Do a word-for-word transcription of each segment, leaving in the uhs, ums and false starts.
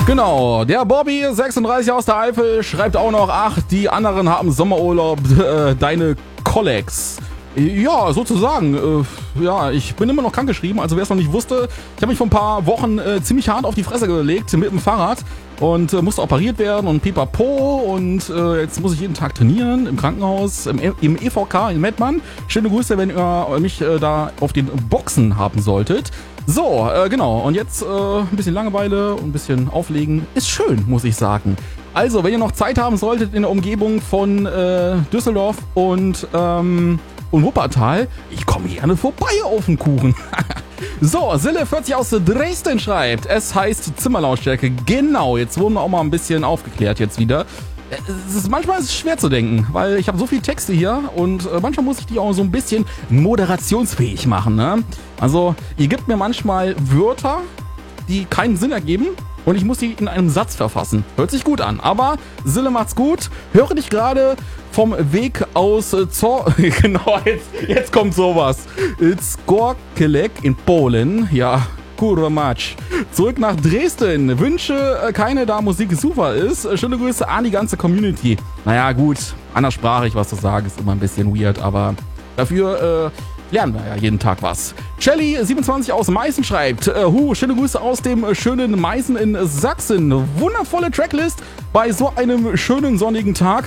Genau, der Bobby, sechsunddreißig aus der Eifel, schreibt auch noch, ach, die anderen haben Sommerurlaub, äh, deine Kollegs. Ja, sozusagen. Äh, ja, ich bin immer noch krankgeschrieben, also wer es noch nicht wusste, ich habe mich vor ein paar Wochen äh, ziemlich hart auf die Fresse gelegt mit dem Fahrrad und äh, musste operiert werden und pipapo und äh, jetzt muss ich jeden Tag trainieren im Krankenhaus, im, im E V K in Mettmann. Schöne Grüße, wenn ihr mich äh, da auf den Boxen haben solltet. So, äh, genau, und jetzt äh, ein bisschen Langeweile und ein bisschen auflegen. Ist schön, muss ich sagen. Also, wenn ihr noch Zeit haben solltet in der Umgebung von äh, Düsseldorf und, ähm, und Wuppertal, ich komme gerne vorbei auf den Kuchen. So, Sille vierzig aus Dresden schreibt, es heißt Zimmerlautstärke. Genau, jetzt wurden wir auch mal ein bisschen aufgeklärt jetzt wieder. Es ist, manchmal ist es schwer zu denken, weil ich habe so viele Texte hier und äh, manchmal muss ich die auch so ein bisschen moderationsfähig machen. Ne? Also ihr gebt mir manchmal Wörter, die keinen Sinn ergeben und ich muss die in einem Satz verfassen. Hört sich gut an, aber Sille macht's gut. Höre dich gerade vom Weg aus äh, Zor... genau, jetzt, jetzt kommt sowas. Zgorzelec in Polen, ja... Kurwa Matsch. Zurück nach Dresden. Wünsche äh, keine, da Musik super ist. Äh, schöne Grüße an die ganze Community. Naja, gut, anderssprachig was zu sagen ist immer ein bisschen weird, aber dafür äh, lernen wir ja jeden Tag was. Shelly siebenundzwanzig aus Meißen schreibt, äh, hu, schöne Grüße aus dem äh, schönen Meißen in Sachsen. Wundervolle Tracklist bei so einem schönen sonnigen Tag.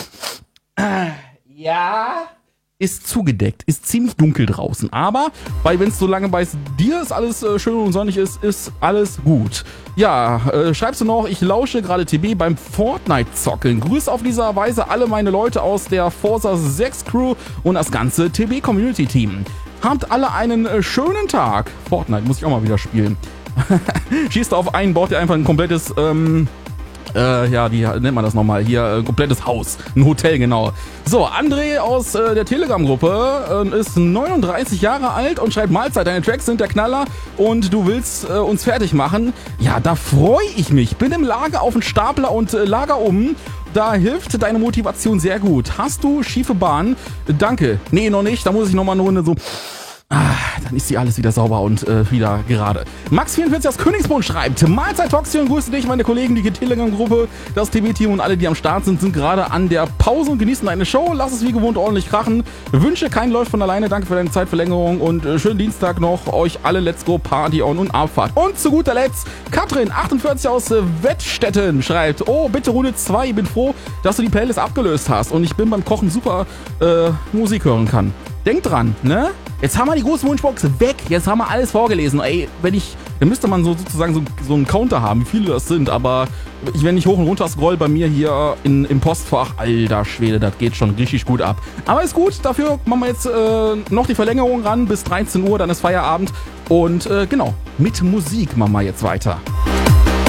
Äh, ja... Ist zugedeckt, ist ziemlich dunkel draußen, aber weil wenn es so lange bei dir ist, alles äh, schön und sonnig ist, ist alles gut. Ja, äh, schreibst du noch, ich lausche gerade T B beim Fortnite-Zockeln. Grüße auf dieser Weise alle meine Leute aus der Forza sechs Crew und das ganze T B-Community-Team. Habt alle einen äh, schönen Tag. Fortnite muss ich auch mal wieder spielen. Schießt auf einen, baut ihr einfach ein komplettes... Ähm, Äh, ja, wie nennt man das nochmal? Hier, ein komplettes Haus. Ein Hotel, genau. So, André aus äh, der Telegram-Gruppe äh, ist neununddreißig Jahre alt und schreibt Mahlzeit. Deine Tracks sind der Knaller und du willst äh, uns fertig machen. Ja, da freue ich mich. Bin im Lager auf den Stapler und äh, Lager um. Da hilft deine Motivation sehr gut. Hast du schiefe Bahn? Danke. Nee, noch nicht. Da muss ich nochmal eine Runde so... Ah, dann ist sie alles wieder sauber und äh, wieder gerade. Max vierundvierzig aus Königsbrunn schreibt, Mahlzeit Toxi und grüße dich, meine Kollegen, die Telegram-Gruppe, das T V-Team und alle, die am Start sind, sind gerade an der Pause und genießen deine Show. Lass es wie gewohnt ordentlich krachen. Wünsche, kein läuft von alleine. Danke für deine Zeitverlängerung und äh, schönen Dienstag noch. Euch alle Let's Go Party on und Abfahrt. Und zu guter Letzt, Katrin achtundvierzig aus äh, Wettstetten schreibt, oh, bitte Runde zwei, ich bin froh, dass du die Playlist abgelöst hast und ich bin beim Kochen super äh, Musik hören kann. Denk dran, ne? Jetzt haben wir die große Wunschbox weg. Jetzt haben wir alles vorgelesen. Ey, wenn ich, dann müsste man so sozusagen so, so einen Counter haben, wie viele das sind. Aber ich, wenn ich hoch und runter scroll bei mir hier in, im Postfach, alter Schwede, das geht schon richtig gut ab. Aber ist gut, dafür machen wir jetzt äh, noch die Verlängerung ran bis dreizehn Uhr, dann ist Feierabend. Und äh, genau, mit Musik machen wir jetzt weiter.